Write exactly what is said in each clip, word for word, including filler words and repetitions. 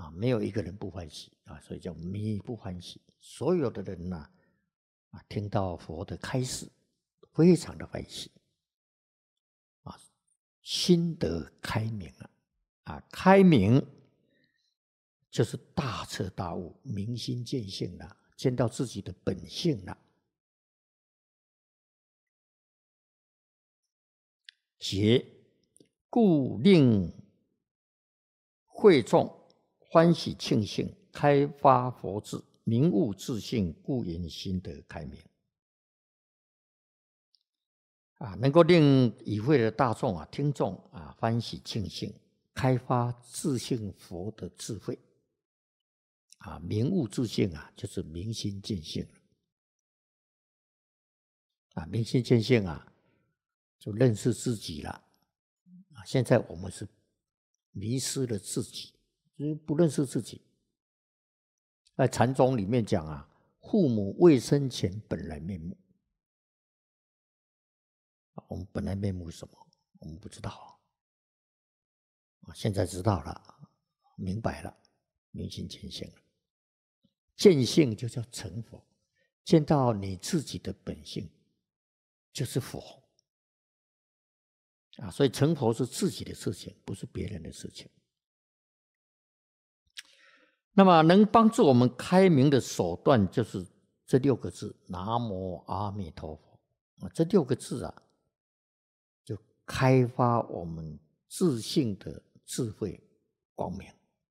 啊，没有一个人不欢喜啊，所以叫弥不欢喜。所有的人呢、啊，听到佛的开示，非常的欢喜啊，心得开明了啊，开明就是大彻大悟，明心见性了，见到自己的本性了。解故令会众欢喜庆幸，开发佛智，明悟自性，故言心得开明。啊，能够令与会的大众啊、听众啊欢喜庆幸，开发自性佛的智慧。啊，明悟自性啊，就是明心见性了。啊，明心见性啊，就认识自己了。啊，现在我们是迷失了自己，就是不认识自己。在禅宗里面讲啊，父母未生前本来面目。我们本来面目是什么？我们不知道。现在知道了，明白了，明心见性了。见性就叫成佛，见到你自己的本性，就是佛。啊，所以成佛是自己的事情，不是别人的事情。那么能帮助我们开明的手段，就是这六个字：南无阿弥陀佛。啊，这六个字啊，就开发我们自性的智慧光明。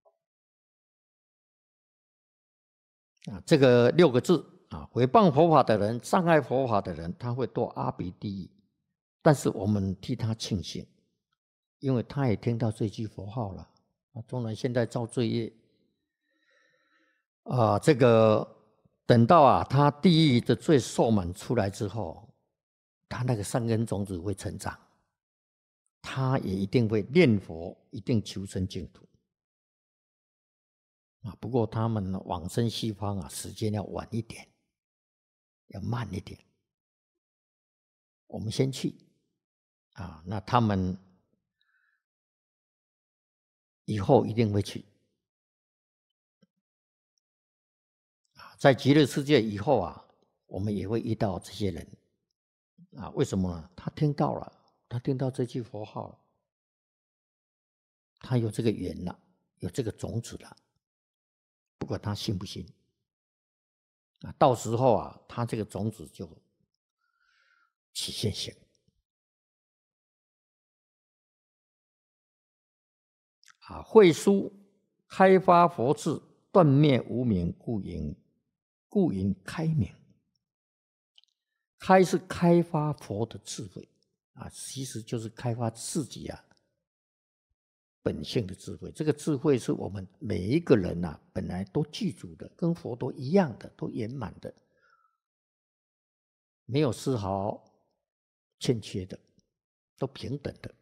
啊，这个六个字啊，毁谤佛法的人、障碍佛法的人，他会堕阿鼻地狱。但是我们替他庆幸，因为他也听到这句佛号了。啊，纵然现在造罪业，啊，这个等到啊他地狱的罪受满出来之后，他那个善根种子会成长，他也一定会念佛，一定求生净土。啊，不过他们往生西方啊，时间要晚一点，要慢一点。我们先去啊，那他们以后一定会去。啊，在极乐世界以后啊，我们也会遇到这些人。啊，为什么呢？他听到了，他听到这句佛号了，他有这个缘了，有这个种子了。不管他信不信，啊，到时候啊，他这个种子就起现行。啊，慧疏开发佛智，断灭无明，故云故云开明。开是开发佛的智慧啊，其实就是开发自己啊本性的智慧。这个智慧是我们每一个人啊本来都具足的，跟佛都一样的，都圆满的，没有丝毫欠缺的，都平等的。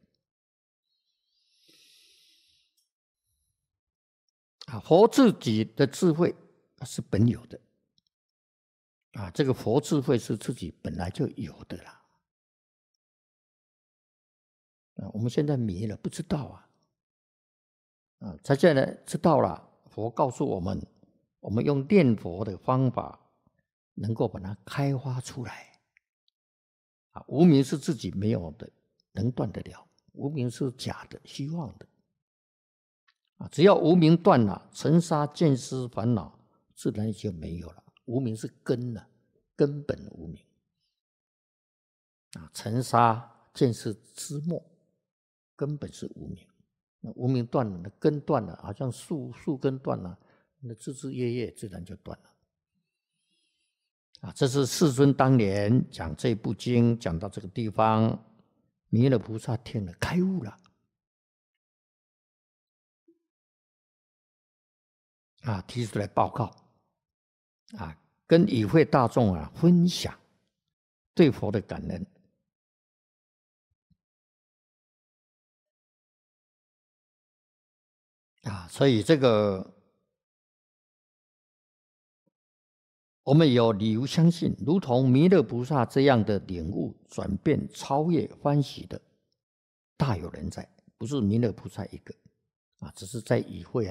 啊，佛自己的智慧是本有的。啊，这个佛智慧是自己本来就有的啦。啊，我们现在迷了，不知道啊。啊，在这呢知道了，佛告诉我们，我们用念佛的方法，能够把它开发出来。啊，无明是自己没有的，能断得了；无明是假的、虚妄的。啊，只要无明断了，尘沙见思烦恼自然就没有了。无明是根了，根本无明。啊，尘沙见是枝末，根本是无明。那无明断了，那根断了，好像树树根断了，那枝枝叶叶自然就断了。啊，这是世尊当年讲这部经，讲到这个地方，弥勒菩萨听了开悟了。啊，提出来报告，啊，跟与会大众啊分享对佛的感恩。啊，所以这个我们有理由相信，如同弥勒菩萨这样的领悟、转变、超越、欢喜的，大有人在，不是弥勒菩萨一个，啊，只是在与会啊。